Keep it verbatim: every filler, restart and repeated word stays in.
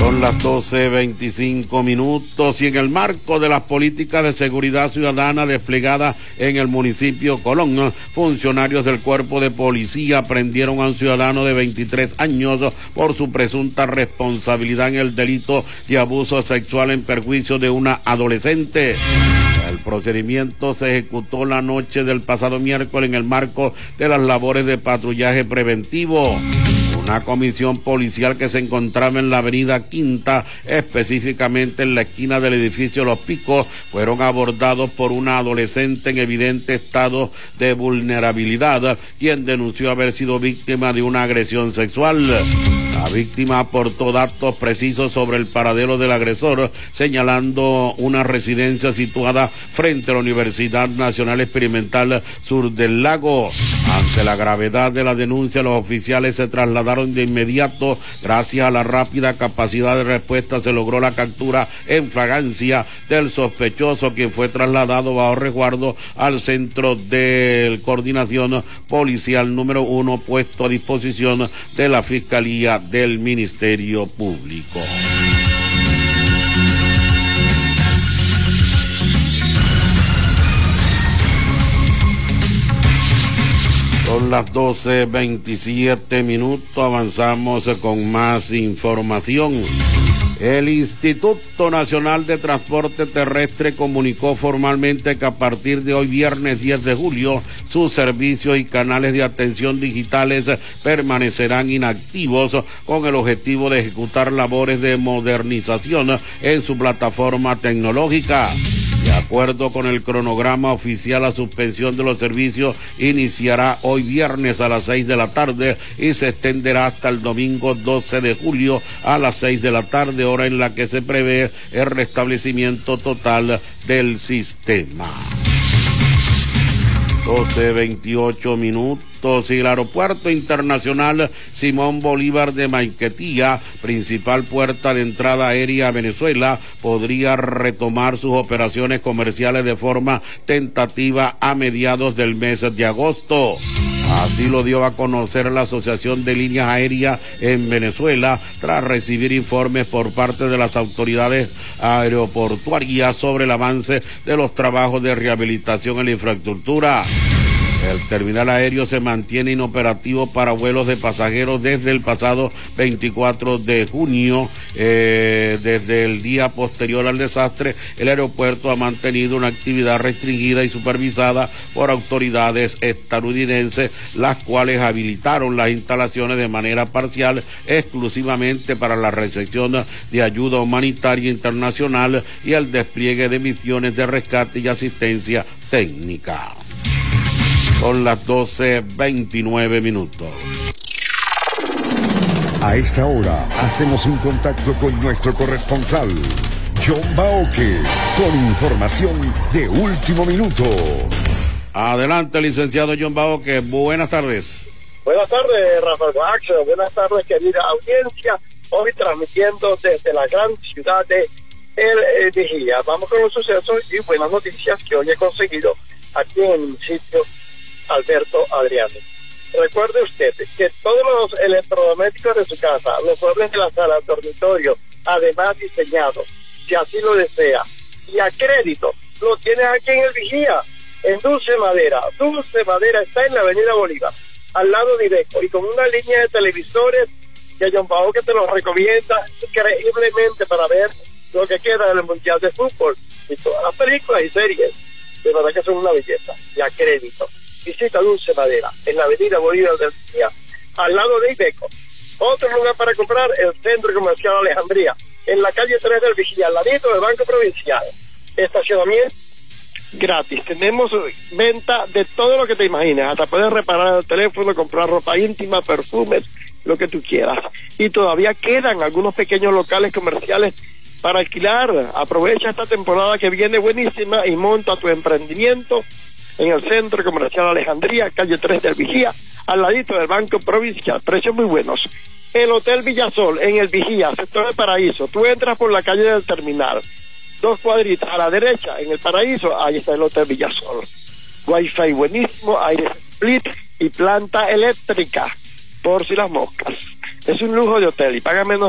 Son las doce veinticinco minutos y en el marco de las políticas de seguridad ciudadana desplegadas en el municipio Colón, funcionarios del cuerpo de policía prendieron a un ciudadano de veintitrés años por su presunta responsabilidad en el delito de abuso sexual en perjuicio de una adolescente. El procedimiento se ejecutó la noche del pasado miércoles en el marco de las labores de patrullaje preventivo. Una comisión policial que se encontraba en la avenida Quinta, específicamente en la esquina del edificio Los Picos, fueron abordados por una adolescente en evidente estado de vulnerabilidad, quien denunció haber sido víctima de una agresión sexual. La víctima aportó datos precisos sobre el paradero del agresor, señalando una residencia situada frente a la Universidad Nacional Experimental Sur del Lago. Ante la gravedad de la denuncia, los oficiales se trasladaron de inmediato. Gracias a la rápida capacidad de respuesta se logró la captura en flagrancia del sospechoso, quien fue trasladado bajo resguardo al centro de coordinación policial número uno, puesto a disposición de la Fiscalía del Ministerio Público. Son las doce veintisiete minutos, avanzamos con más información. El Instituto Nacional de Transporte Terrestre comunicó formalmente que a partir de hoy, viernes diez de julio, sus servicios y canales de atención digitales permanecerán inactivos con el objetivo de ejecutar labores de modernización en su plataforma tecnológica. De acuerdo con el cronograma oficial, la suspensión de los servicios iniciará hoy viernes a las seis de la tarde y se extenderá hasta el domingo doce de julio a las seis de la tarde, hora en la que se prevé el restablecimiento total del sistema. doce veintiocho minutos y el Aeropuerto Internacional Simón Bolívar de Maiquetía, principal puerta de entrada aérea a Venezuela, podría retomar sus operaciones comerciales de forma tentativa a mediados del mes de agosto. Así lo dio a conocer la Asociación de Líneas Aéreas en Venezuela, tras recibir informes por parte de las autoridades aeroportuarias sobre el avance de los trabajos de rehabilitación en la infraestructura. El terminal aéreo se mantiene inoperativo para vuelos de pasajeros desde el pasado veinticuatro de junio. Eh, desde el día posterior al desastre, el aeropuerto ha mantenido una actividad restringida y supervisada por autoridades estadounidenses, las cuales habilitaron las instalaciones de manera parcial, exclusivamente para la recepción de ayuda humanitaria internacional y el despliegue de misiones de rescate y asistencia técnica. Son las doce veintinueve minutos. A esta hora hacemos un contacto con nuestro corresponsal, John Baoque, con información de último minuto. Adelante, licenciado John Baoque, buenas tardes. Buenas tardes, Rafael Baxter. Buenas tardes, querida audiencia. Hoy transmitiendo desde la gran ciudad de El Vigía. Vamos con los sucesos y buenas noticias que hoy he conseguido aquí en el municipio Alberto Adriano. Recuerde usted que todos los electrodomésticos de su casa, los muebles de la sala, dormitorio, además diseñados, si así lo desea, y a crédito, lo tienes aquí en El Vigía, en Dulce Madera. Dulce Madera está en la avenida Bolívar, al lado de Ibeco, y con una línea de televisores que John Baoque te los recomienda increíblemente para ver lo que queda del Mundial de Fútbol, y todas las películas y series, de verdad que son una belleza, y a crédito. Visita Dulce Madera, en la avenida Bolívar del Vigía, al lado de Ibeco. Otro lugar para comprar, el Centro Comercial Alejandría, en la calle tres del Vigía, al ladito del Banco Provincial. Estacionamiento gratis. Tenemos venta de todo lo que te imagines, hasta puedes reparar el teléfono, comprar ropa íntima, perfumes, lo que tú quieras. Y todavía quedan algunos pequeños locales comerciales para alquilar. Aprovecha esta temporada que viene buenísima y monta tu emprendimiento en el Centro Comercial Alejandría, calle tres del Vigía, al ladito del Banco Provincial. Precios muy buenos. El Hotel Villasol, en El Vigía, sector del Paraíso. Tú entras por la calle del Terminal, dos cuadritas a la derecha, en el Paraíso, ahí está el Hotel Villasol. Wi-Fi buenísimo, aire split y planta eléctrica, por si las moscas. Es un lujo de hotel y paga menos